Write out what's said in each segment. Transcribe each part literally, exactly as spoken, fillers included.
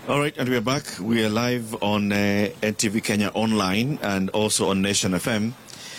All right, and we're back. We are live on uh, N T V Kenya Online and also on Nation F M.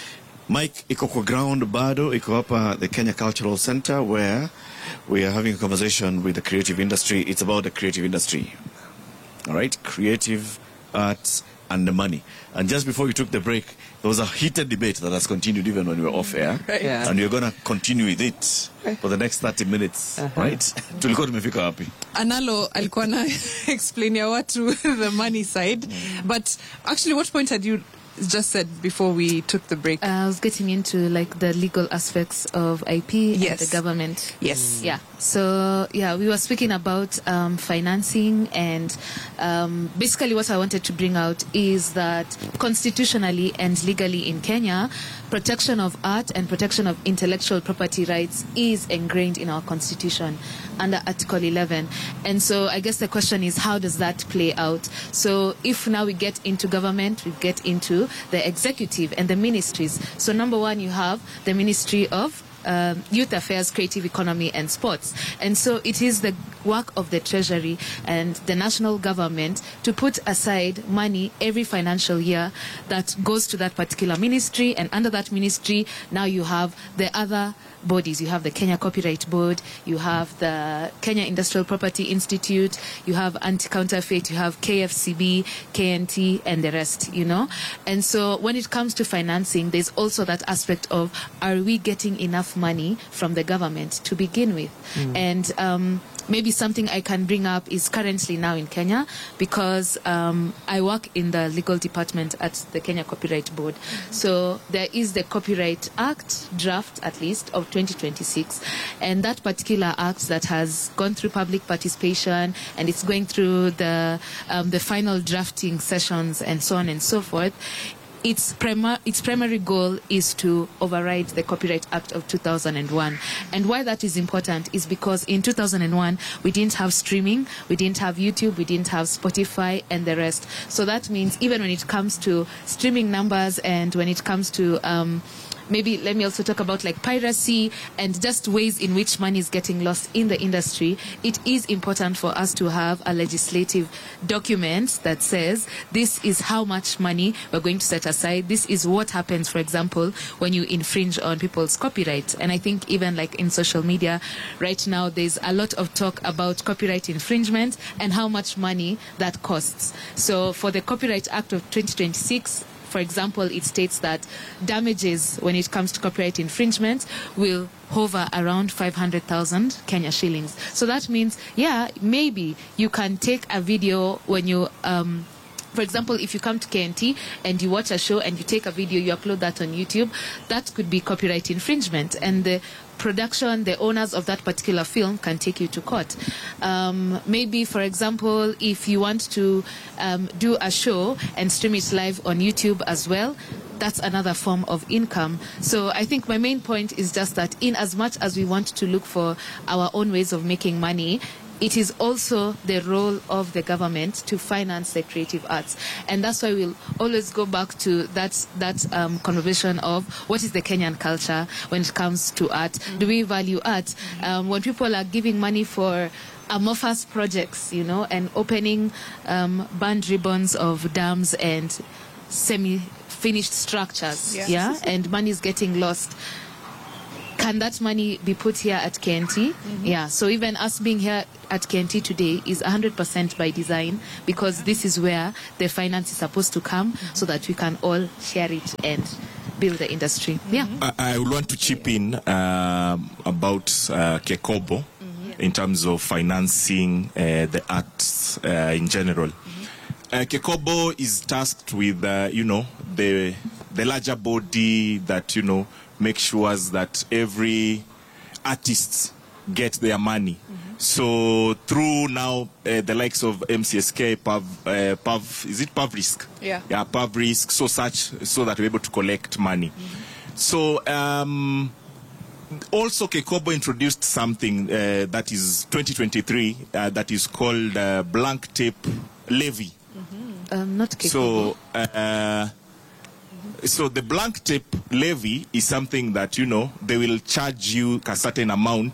Mike, iko kwa ground bado, iko hapa the Kenya Cultural Center where we are having a conversation with the creative industry. It's about the creative industry. All right, creative arts and the money. And just before we took the break, there was a heated debate that has continued even when we were off air. Right. Yeah. And we're going to continue with it for the next thirty minutes, uh-huh. right? Tulikuwa tumefika wapi? Analo alikuwa na explain ya watu the money side. But actually, what point had you just said before we took the break? Uh, I was getting into like the legal aspects of I P yes. and the government. Yes. Yeah. So yeah, we were speaking about um, financing, and um, basically what I wanted to bring out is that constitutionally and legally in Kenya, protection of art and protection of intellectual property rights is ingrained in our constitution under Article eleven. And so I guess the question is, how does that play out? So if now we get into government, we get into the executive and the ministries. So number one, you have the Ministry of Um, Youth Affairs, Creative Economy and Sports. And so it is the work of the Treasury and the national government to put aside money every financial year that goes to that particular ministry. And under that ministry, now you have the other bodies. You have the Kenya Copyright Board, you have the Kenya Industrial Property Institute, you have Anti-Counterfeit, you have K F C B, K N T, and the rest, you know. And so when it comes to financing, there's also that aspect of, are we getting enough money from the government to begin with? Mm. And um, maybe something I can bring up is currently now in Kenya, because um, I work in the legal department at the Kenya Copyright Board. So there is the Copyright Act draft, at least, of twenty twenty-six, and that particular act that has gone through public participation and it's going through the um, the final drafting sessions and so on and so forth. Its, prima- its primary goal is to override the Copyright Act of two thousand one. And why that is important is because in two thousand one, we didn't have streaming, we didn't have YouTube, we didn't have Spotify and the rest. So that means even when it comes to streaming numbers and when it comes to... Um, Maybe let me also talk about like piracy and just ways in which money is getting lost in the industry. It is important for us to have a legislative document that says this is how much money we're going to set aside. This is what happens, for example, when you infringe on people's copyright. And I think even like in social media right now, there's a lot of talk about copyright infringement and how much money that costs. So for the Copyright Act of twenty twenty-six, for example, it states that damages when it comes to copyright infringement will hover around five hundred thousand Kenya shillings. So that means, yeah, maybe you can take a video when you... Um, For example, if you come to K N T and you watch a show and you take a video, you upload that on YouTube, that could be copyright infringement. And the production, the owners of that particular film can take you to court. Um, maybe, for example, if you want to um, do a show and stream it live on YouTube as well, that's another form of income. So I think my main point is just that in as much as we want to look for our own ways of making money, it is also the role of the government to finance the creative arts. And that's why we'll always go back to that that um, conversation of what is the Kenyan culture when it comes to art. Mm-hmm. Do we value art? Um, when people are giving money for amorphous projects, you know, and opening um, band ribbons of dams and semi-finished structures, yeah, yeah? And money is getting lost. Can that money be put here at K N T? Mm-hmm. Yeah, so even us being here at K N T today is one hundred percent by design, because this is where the finance is supposed to come, mm-hmm, so that we can all share it and build the industry. Mm-hmm. Yeah. I, I would want to chip in uh, about uh, Kekobo, mm-hmm, in terms of financing uh, the arts uh, in general. Mm-hmm. uh, Kekobo is tasked with, uh, you know, the the larger body that, you know, make sure that every artist get their money. Mm-hmm. So through now uh, the likes of M C S K, Pav, uh, Pav, is it Pavrisk? Yeah. Yeah, Pavrisk, so such, so that we're able to collect money. Mm-hmm. So um, also Kekobo introduced something uh, that is twenty twenty-three uh, that is called uh, blank tape levy. Mm-hmm. Um, not Kekobo. So. Uh, So the blank tape levy is something that, you know, they will charge you a certain amount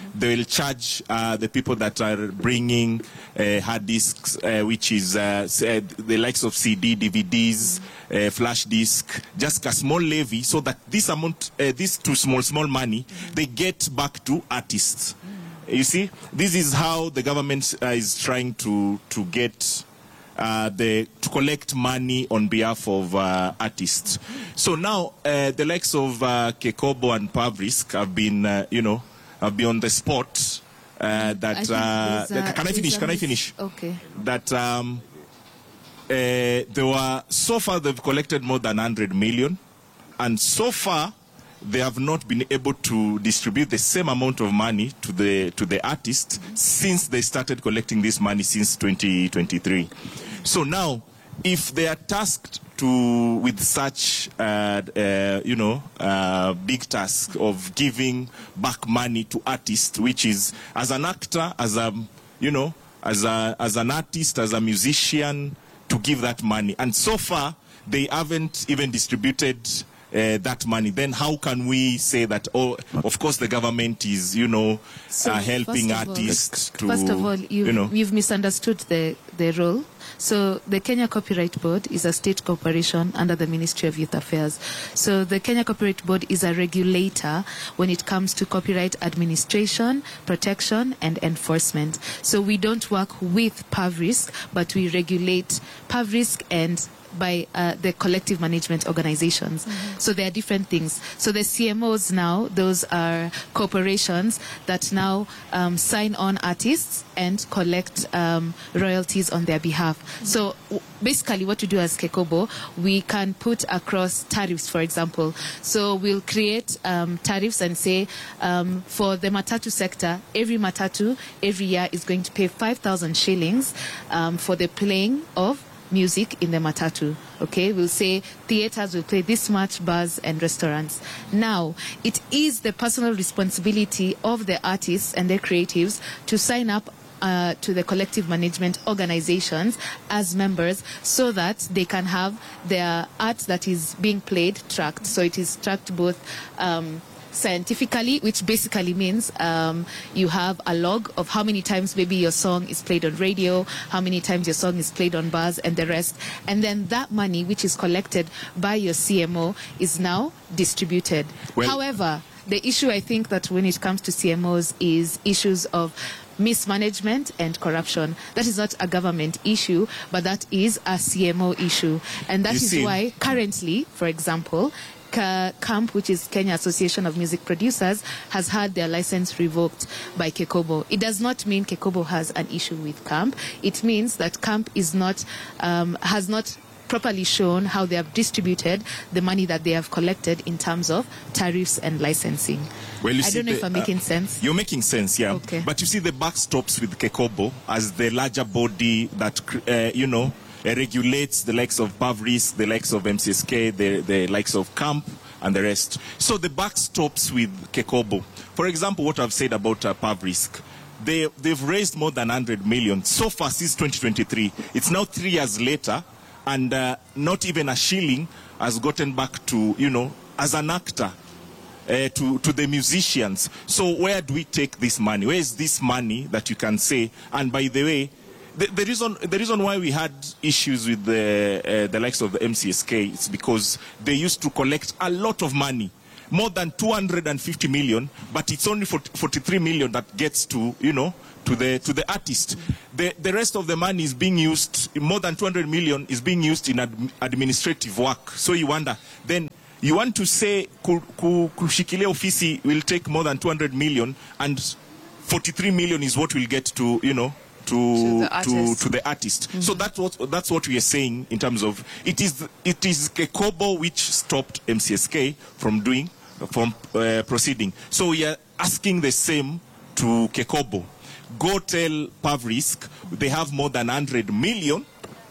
they will charge uh, the people that are bringing uh, hard disks, uh, which is uh, the likes of C D, D V Ds, uh, flash disk, just a small levy, so that this amount, uh, this too small, small money, they get back to artists. You see, this is how the government uh, is trying to to get uh, the to collect money on behalf of uh, artists. So now uh, the likes of uh, Kekobo and Pavrisk have been, uh, you know, have been on the spot. Uh, that uh, a, can I finish? Can I finish? Okay. That um, uh, there were so far they've collected more than one hundred million, and so far they have not been able to distribute the same amount of money to the to the artists mm-hmm. since they started collecting this money since twenty twenty-three. So now, if they are tasked to with such uh, uh, you know uh, big task of giving back money to artists, which is as an actor, as a you know as a as an artist, as a musician, to give that money, and so far they haven't even distributed Uh, that money, then how can we say that, oh, of course the government is, you know, so uh, helping first artists all, to... First of all, you've, you know. you've misunderstood the, the role. So the Kenya Copyright Board is a state corporation under the Ministry of Youth Affairs. So the Kenya Copyright Board is a regulator when it comes to copyright administration, protection, and enforcement. So we don't work with Pavrisk, but we regulate Pavrisk and by uh, the collective management organizations. Mm-hmm. So there are different things. So the C M Os now, those are corporations that now um, sign on artists and collect um, royalties on their behalf. Mm-hmm. So w- basically what we do as Kekobo, we can put across tariffs, for example. So we'll create um, tariffs and say um, for the matatu sector, every matatu every year is going to pay five thousand shillings um, for the playing of music in the matatu. Okay, we'll say theaters will play this much, bars and restaurants. Now, it is the personal responsibility of the artists and their creatives to sign up uh, to the collective management organizations as members so that they can have their art that is being played tracked. So it is tracked both um, scientifically, which basically means um, you have a log of how many times maybe your song is played on radio, how many times your song is played on bars and the rest. And then that money, which is collected by your C M O, is now distributed. Well, However, the issue I think that when it comes to C M Os is issues of mismanagement and corruption. That is not a government issue, but that is a C M O issue. And that is why currently, for example, CAMP, which is Kenya Association of Music Producers, has had their license revoked by Kekobo. It does not mean Kekobo has an issue with CAMP. It means that CAMP is not, um, has not properly shown how they have distributed the money that they have collected in terms of tariffs and licensing. Well, you I see don't know the, if I'm making uh, sense. You're making sense, yeah. Okay. But you see the buck stops with Kekobo as the larger body that, uh, you know, Uh, regulates the likes of Pavrisk, the likes of M C S K, the, the likes of CAMP, and the rest. So the buck stops with Kekobo. For example, what I've said about uh, Pavrisk, they, they've raised more than one hundred million so far since twenty twenty-three. It's now three years later, and uh, not even a shilling has gotten back to, you know, as an actor. Uh, to, to the musicians. So where do we take this money? Where is this money that you can say? And by the way, The, the reason the reason why we had issues with the uh, the likes of the M C S K is because they used to collect a lot of money, more than two hundred fifty million, but it's only forty-three million that gets to, you know, to the to the artist. The the rest of the money is being used, more than two hundred million is being used in ad, administrative work. So you wonder, then you want to say kushikilia ofisi will take more than two hundred million and forty-three million is what we'll get to, you know, To, to, the to, to the artist. Mm-hmm. So that's what that's what we are saying in terms of it is it is Kekobo which stopped M C S K from doing from uh, proceeding. So we are asking the same to Kekobo. Go tell Pavrisk they have more than one hundred million.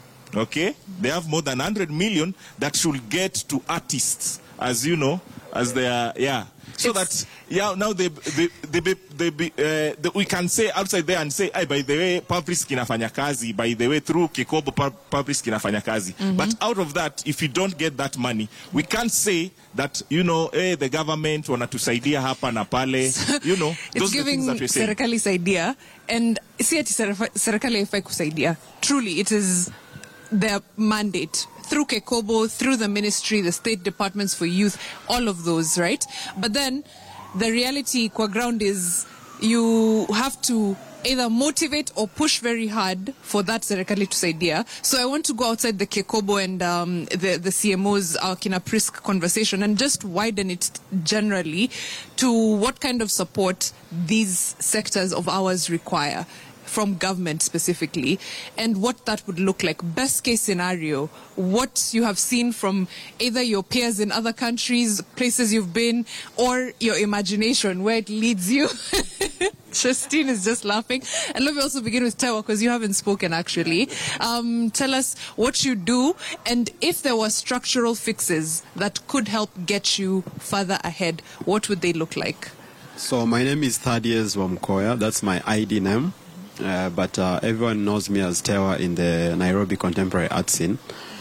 Okay, they have more than one hundred million that should get to artists, as you know, as they are. Yeah. So It's- that, yeah, now they, they, they, they, they, be, uh, they, we can say outside there and say, hey, by the way, Publisk inafanya kazi, by the way, through Kekobo, Publisk inafanya kazi. Mm-hmm. But out of that, if you don't get that money, we can't say that, you know, hey, the government wanatusaidia hapa na pale, you know, It's those are the giving things that we're saying. serikali saidia, and si ati serif- serikali haifai kusaidia. Truly, it is their mandate through Kekobo, through the ministry, the state departments for youth, all of those, right? But then the reality qua ground is you have to either motivate or push very hard for that serikali to saidia. So I want to go outside the Kekobo and um, the, the C M O's uh, Kina Prisk conversation and just widen it generally to what kind of support these sectors of ours require from government specifically, and what that would look like. Best case scenario, what you have seen from either your peers in other countries, places you've been, or your imagination, where it leads you. Shastine is just laughing. And let me also begin with Tewa, because you haven't spoken actually. Um, tell us what you do, and if there were structural fixes that could help get you further ahead, what would they look like? So my name is Thaddeus Wamkoya. That's my I D name. Uh, but uh, everyone knows me as Tewa in the Nairobi contemporary art scene.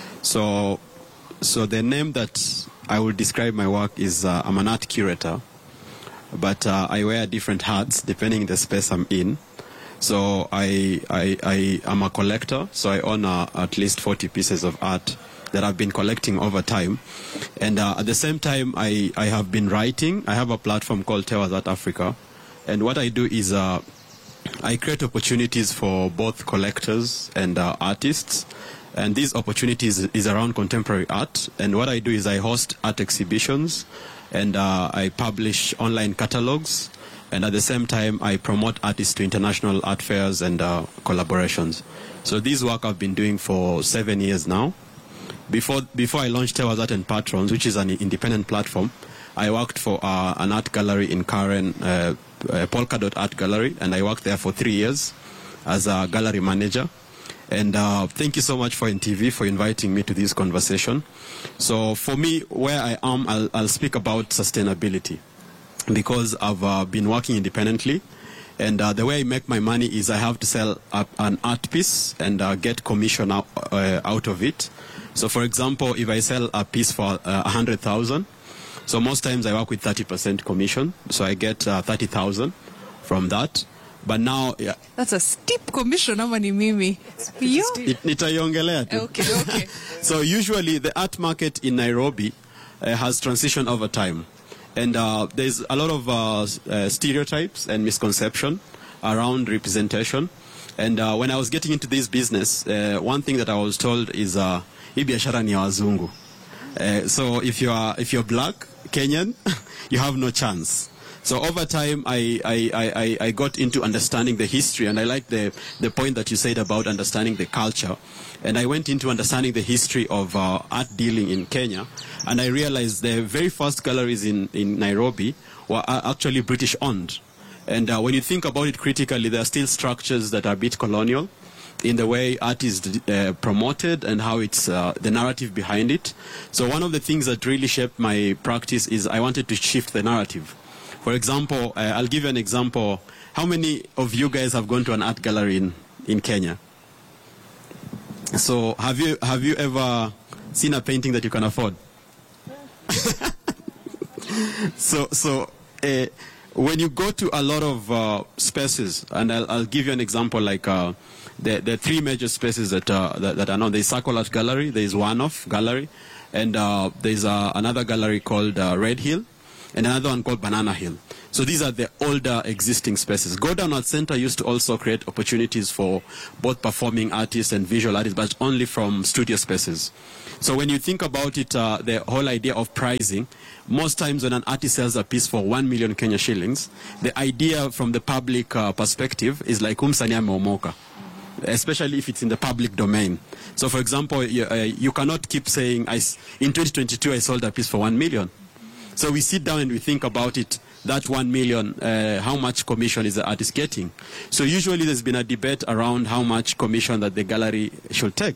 So, so the name that I will describe my work is uh, I'm an art curator, but uh, I wear different hats depending the space I'm in. So I I I am a collector. So I own uh, at least forty pieces of art that I've been collecting over time, and uh, at the same time I I have been writing. I have a platform called Tewa's Art Africa, and what I do is uh, I create opportunities for both collectors and uh, artists, and these opportunities is around contemporary art. And what I do is I host art exhibitions, and uh, I publish online catalogs, and at the same time I promote artists to international art fairs and uh, collaborations. So this work I've been doing for seven years now. Before before I launched Tewa's Art and Patrons, which is an independent platform, I worked for uh, an art gallery in Karen, uh, uh, Polka Dot Art Gallery, and I worked there for three years as a gallery manager. And uh, thank you so much for N T V for inviting me to this conversation. So for me, where I am, I'll, I'll speak about sustainability, because I've uh, been working independently. And uh, the way I make my money is I have to sell a, an art piece and uh, get commission out, uh, out of it. So for example, if I sell a piece for uh, one hundred thousand, so most times I work with thirty percent commission, so I get uh, thirty thousand from that. But now, yeah, That's a steep commission, ama ni mimi? Yo. it- nitaiongelea tu. Okay, okay. So usually the art market in Nairobi uh, has transitioned over time. And uh, there's a lot of uh, s- uh, stereotypes and misconception around representation. And uh, when I was getting into this business, uh, one thing that I was told is uh, hii biashara ni ya wazungu. Uh, so if you are if you're black, Kenyan, you have no chance. So over time, I, I, I, I got into understanding the history, and I like the, the point that you said about understanding the culture. And I went into understanding the history of uh, art dealing in Kenya, and I realized the very first galleries in, in Nairobi were uh, actually British-owned. And uh, when you think about it critically, there are still structures that are a bit colonial in the way art is uh, promoted and how it's uh, the narrative behind it. So one of the things that really shaped my practice is I wanted to shift the narrative. For example, uh, I'll give you an example. How many of you guys have gone to an art gallery in, in Kenya? So have you have you ever seen a painting that you can afford? so so uh, when you go to a lot of uh, spaces, and I'll, I'll give you an example, like uh, the the three major spaces that uh, that, that are known. There's Circle Art Gallery, there's One Off Gallery, and uh, there's uh, another gallery called uh, Red Hill, and another one called Banana Hill. So these are the older existing spaces. Go Down Art Center used to also create opportunities for both performing artists and visual artists, but only from studio spaces. So when you think about it, uh, the whole idea of pricing, most times when an artist sells a piece for one million Kenya shillings, the idea from the public uh, perspective is like umsanii ameomoka, especially if it's in the public domain. So for example, you, uh, you cannot keep saying, I, s- in twenty twenty-two I sold a piece for one million. So we sit down and we think about it, that one million, uh, how much commission is the artist getting? So usually there's been a debate around how much commission that the gallery should take.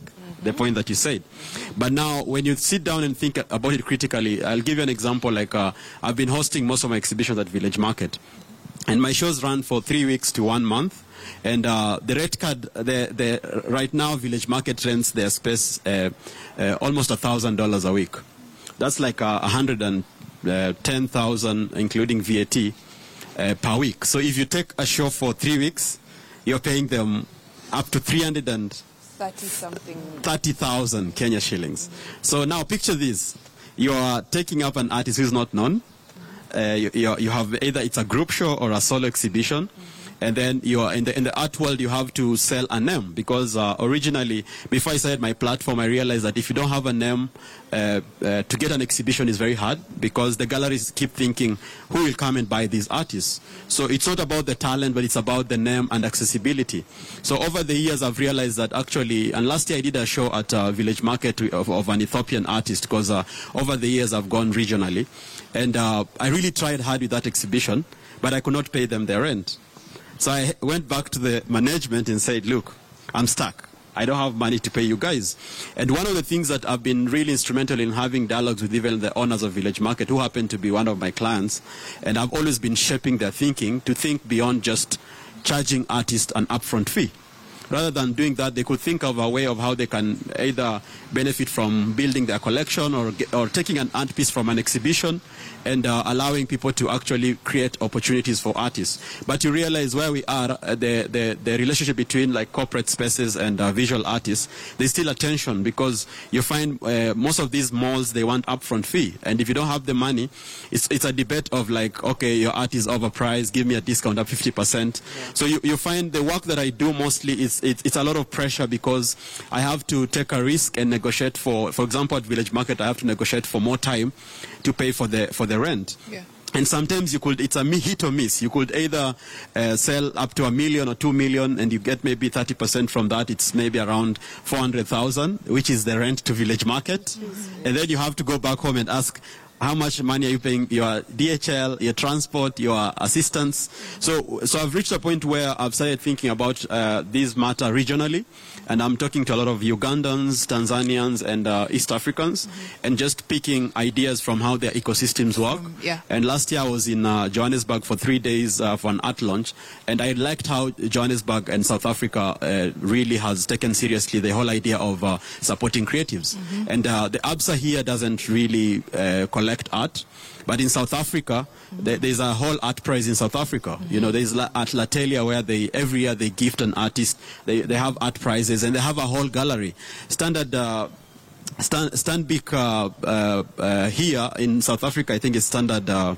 the point that you said. But now, when you sit down and think about it critically, I'll give you an example. Like uh, I've been hosting most of my exhibitions at Village Market, and my shows run for three weeks to one month. And uh, the red card, the, the, right now, Village Market rents their space uh, uh, almost a thousand dollars a week. That's like a uh, hundred and ten thousand, including V A T, uh, per week. So if you take a show for three weeks, you're paying them up to three hundred and thirty something, thirty thousand Kenya shillings. So now picture this: you are taking up an artist who's not known. Uh, you, you, you have either it's a group show or a solo exhibition. And then you are in the in the art world, you have to sell a name, because uh, originally, before I started my platform, I realized that if you don't have a name, uh, uh, to get an exhibition is very hard, because the galleries keep thinking, who will come and buy these artists? So it's not about the talent, but it's about the name and accessibility. So over the years, I've realized that actually, and last year I did a show at uh, Village Market of, of an Ethiopian artist, because uh, over the years I've gone regionally, and uh, I really tried hard with that exhibition, but I could not pay them their rent. So I went back to the management and said, look, I'm stuck. I don't have money to pay you guys. And one of the things that I've been really instrumental in having dialogues with even the owners of Village Market, who happen to be one of my clients, and I've always been shaping their thinking to think beyond just charging artists an upfront fee. Rather than doing that, they could think of a way of how they can either benefit from building their collection or, or taking an art piece from an exhibition and uh, allowing people to actually create opportunities for artists. But you realize where we are, uh, the, the, the relationship between like corporate spaces and uh, visual artists, there's still a tension, because you find uh, most of these malls, they want upfront fee. And if you don't have the money, it's, it's a debate of like, okay, your art is overpriced, give me a discount of fifty percent. Yeah. So you, you find the work that I do mostly is It's, it's a lot of pressure, because I have to take a risk and negotiate for, for example, at Village Market, I have to negotiate for more time to pay for the for the rent. Yeah. And sometimes you could, it's a hit or miss. You could either uh, sell up to a million or two million, and you get maybe thirty percent from that. It's maybe around four hundred thousand, which is the rent to Village Market. Mm-hmm. And then you have to go back home and ask, how much money are you paying your D H L, your transport, your assistants? So, so I've reached a point where I've started thinking about uh, this matter regionally, and I'm talking to a lot of Ugandans, Tanzanians, and uh, East Africans, mm-hmm. and just picking ideas from how their ecosystems work. Um, yeah. And last year I was in uh, Johannesburg for three days uh, for an art launch, and I liked how Johannesburg and South Africa uh, really has taken seriously the whole idea of uh, supporting creatives. Mm-hmm. And uh, the ABSA here doesn't really uh, collect art, but in South Africa, mm-hmm. there, there's a whole art prize in South Africa. Mm-hmm. You know, there's La, at Latelia, where they every year they gift an artist. They they have art prizes, and they have a whole gallery. Standard. Uh, Stan, Stanbic uh, uh, uh, here in South Africa, I think it's Standard uh,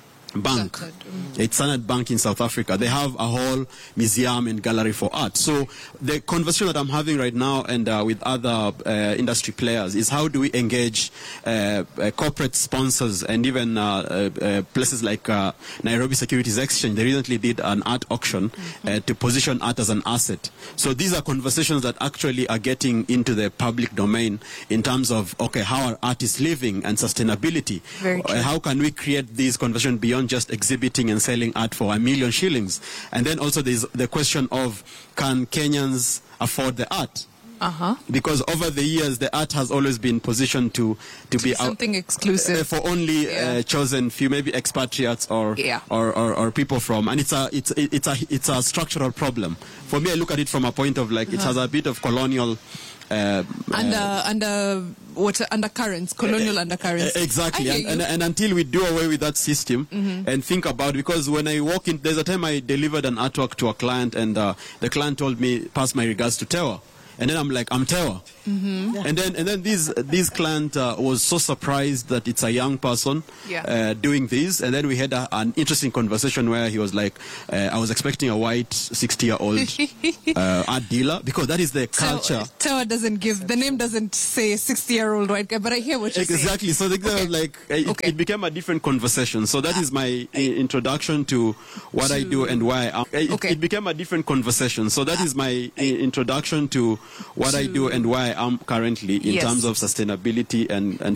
Bank. It's Standard Bank in South Africa. They have a whole museum and gallery for art. So the conversation that I'm having right now and uh, with other uh, industry players is how do we engage uh, uh, corporate sponsors and even uh, uh, uh, places like uh, Nairobi Securities Exchange. They recently did an art auction mm-hmm. uh, to position art as an asset. So these are conversations that actually are getting into the public domain in terms of, okay, how are artists living and sustainability? Very true. Uh, how can we create these conversations beyond just exhibiting and selling art for a million shillings? And then also there's the question of, can Kenyans afford the art? Uh-huh. Because over the years, the art has always been positioned to to be something out, exclusive uh, for only yeah. uh, chosen few, maybe expatriates or, yeah. or, or or people from, and it's a it's it's a it's a structural problem. For me, I look at it from a point of like uh-huh. it has a bit of colonial. Uh, under uh, under what undercurrents, colonial uh, undercurrents. Exactly, and, and, and until we do away with that system mm-hmm. and think about, because when I walk in, there's a time I delivered an artwork to a client, and uh, the client told me, pass my regards to Tewa. And then I'm like, I'm Tewa. Mm-hmm. Yeah. And then and then this this client uh, was so surprised that it's a young person yeah. uh, doing this. And then we had a, an interesting conversation where he was like, uh, I was expecting a white sixty-year-old uh, art dealer, because that is the culture. So, Tewa doesn't give, the name doesn't say sixty-year-old white guy, but I hear what you're exactly. saying. So the, okay. like uh, it, okay. it became a different conversation. So that is my uh, introduction to what to... I do and why I am. It, okay. it became a different conversation. So that uh, is my uh, introduction to what to... I do and why I am currently in yes. terms of sustainability and, and